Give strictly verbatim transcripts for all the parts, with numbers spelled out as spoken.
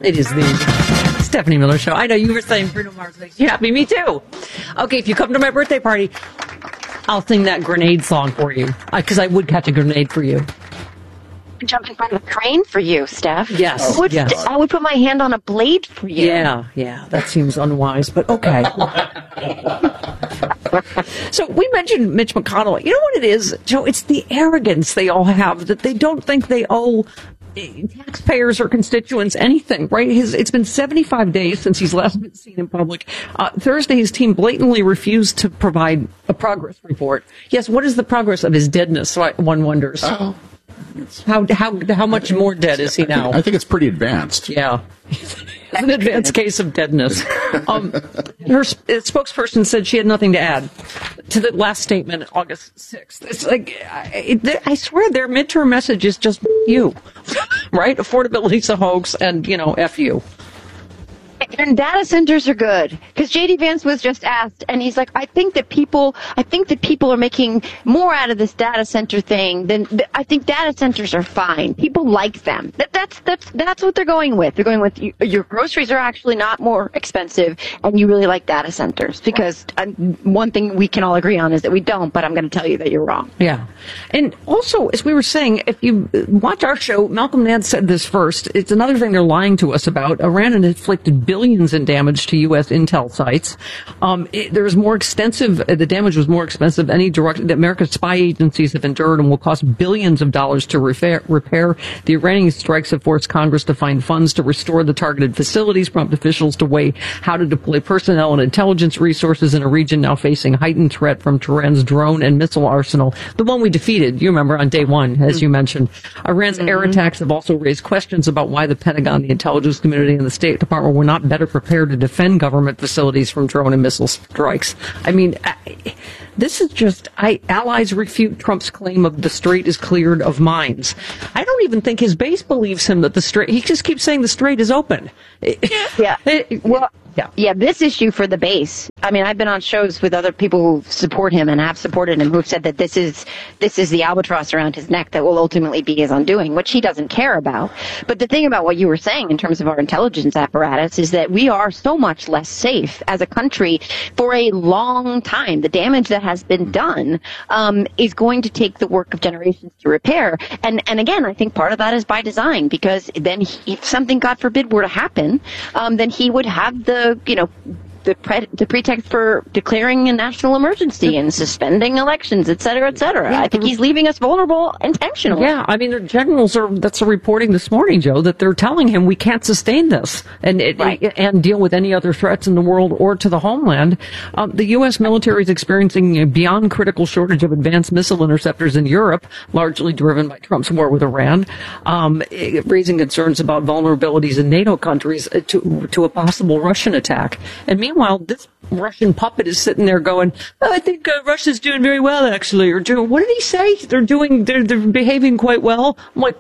It is the Stephanie Miller Show. I know you were saying Bruno Mars makes you happy. Me too. Okay, if you come to my birthday party, I'll sing that grenade song for you. Because I, I would catch a grenade for you. Jump in front of a crane for you, Steph. Yes, I would, yes. I would put my hand on a blade for you. Yeah, yeah. That seems unwise, but okay. So we mentioned Mitch McConnell. You know what it is, Joe? It's the arrogance they all have that they don't think they owe taxpayers or constituents anything, right? His, it's been seventy-five days since he's last been seen in public. Uh, Thursday, his team blatantly refused to provide a progress report. Yes, what is the progress of his deadness, one wonders? Oh. How how how much more dead is he now? I think it's pretty advanced. Yeah. It's an advanced case of deadness. Um, her sp- spokesperson said she had nothing to add to the last statement, August sixth. It's like, I, I swear their midterm message is just you, right? Affordability's a hoax and, you know, F you. And data centers are good, because J D Vance was just asked, and he's like, I think that people, I think that people are making more out of this data center thing than, I think data centers are fine. People like them. That, that's, that's, that's what they're going with. They're going with, you, your groceries are actually not more expensive, and you really like data centers, because um, one thing we can all agree on is that we don't, but I'm going to tell you that you're wrong. Yeah. And also, as we were saying, if you watch our show, Malcolm Nance said this first. It's another thing they're lying to us about. Iran inflicted billions in damage to U S intel sites. Um, it, there's more extensive, the damage was more expensive than any direct, that America's spy agencies have endured and will cost billions of dollars to repair, repair. The Iranian strikes have forced Congress to find funds to restore the targeted facilities, prompt officials to weigh how to deploy personnel and intelligence resources in a region now facing heightened threat from Tehran's drone and missile arsenal. The one we defeated, you remember, on day one, as you mentioned. Iran's mm-hmm. air attacks have also raised questions about why the Pentagon, the intelligence community, and the State Department were not better prepared to defend government facilities from drone and missile strikes. I mean, I, this is just, I, allies refute Trump's claim of the strait is cleared of mines. I don't even think his base believes him that the strait, he just keeps saying the strait is open. Yeah. Well, yeah. Yeah, this issue for the base. I mean, I've been on shows with other people who support him and have supported him who've said that this is this is the albatross around his neck that will ultimately be his undoing, which he doesn't care about. But the thing about what you were saying in terms of our intelligence apparatus is that we are so much less safe as a country for a long time. The damage that has been done um, is going to take the work of generations to repair. And and again, I think part of that is by design, because then he, if something, God forbid, were to happen, um, then he would have the you know, the, pre- the pretext for declaring a national emergency and suspending elections, et cetera, et cetera. Yeah. I think he's leaving us vulnerable intentionally. Yeah, I mean, the generals are, that's a reporting this morning, Joe, that they're telling him we can't sustain this and it, right. and deal with any other threats in the world or to the homeland. Um, the U S military is experiencing a beyond critical shortage of advanced missile interceptors in Europe, largely driven by Trump's war with Iran, um, raising concerns about vulnerabilities in NATO countries to, to a possible Russian attack. And meanwhile, Meanwhile, this Russian puppet is sitting there going, oh, I think uh, Russia's doing very well, actually. Or doing, what did he say? They're doing, they're, they're behaving quite well. I'm like,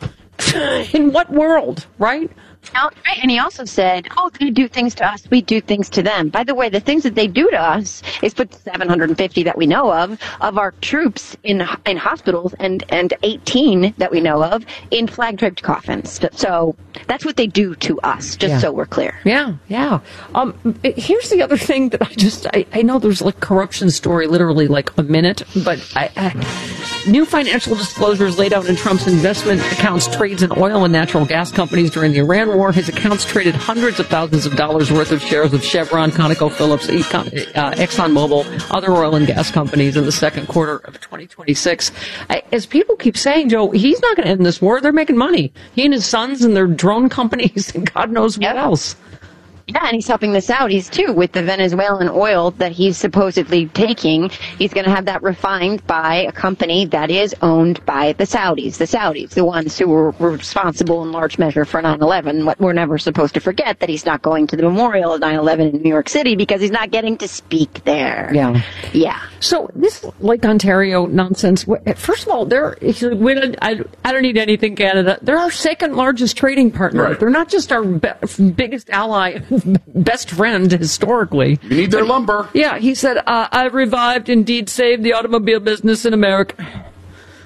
in what world, right? And he also said, oh, they do things to us, we do things to them. By the way, the things that they do to us is put seven hundred fifty that we know of, of our troops in in hospitals and, and eighteen that we know of in flag-draped coffins. So that's what they do to us, just yeah. so we're clear. Yeah, yeah. Um, it, here's the other thing that I just, I, I know there's like corruption story literally like a minute, but I, I, new financial disclosures laid out in Trump's investment accounts, trades in oil and natural gas companies during the Iran war. His accounts traded hundreds of thousands of dollars worth of shares of Chevron, ConocoPhillips, uh, ExxonMobil, other oil and gas companies in the second quarter of twenty twenty-six. As people keep saying, Joe, he's not going to end this war. They're making money. He and his sons and their drone companies and God knows what yep. else. Yeah, and he's helping the Saudis, too, with the Venezuelan oil that he's supposedly taking. He's going to have that refined by a company that is owned by the Saudis. The Saudis, the ones who were responsible in large measure for nine eleven. What we're never supposed to forget, that he's not going to the memorial of nine eleven in New York City because he's not getting to speak there. Yeah. Yeah. So this Lake Ontario nonsense, first of all, they're, we don't, I, I don't need anything, Canada. They're our second largest trading partner. Right. They're not just our be- biggest ally, best friend historically. You need their but, lumber. Yeah, he said, uh, I revived, indeed saved the automobile business in America.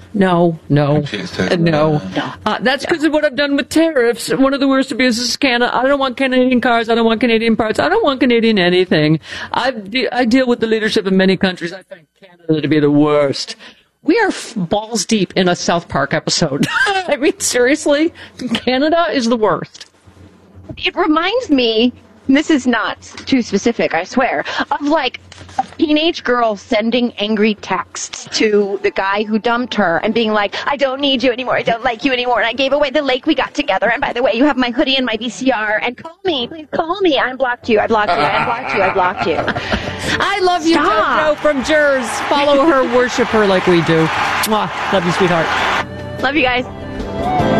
No, no, Uh, no. Uh, that's because of what I've done with tariffs. One of the worst abuses is Canada. I don't want Canadian cars. I don't want Canadian parts. I don't want Canadian anything. I, de- I deal with the leadership of many countries. I find Canada to be the worst. We are f- balls deep in a South Park episode. I mean, seriously, Canada is the worst. It reminds me, this is not too specific, I swear, of like a teenage girl sending angry texts to the guy who dumped her and being like, I don't need you anymore, I don't like you anymore, and I gave away the lake we got together, and by the way, you have my hoodie and my V C R, and call me, please call me, I unblocked you, I blocked you, I unblocked you, I blocked you. I love you, JoJo from Jers. Follow her, worship her like we do. Mwah. Love you, sweetheart. Love you guys.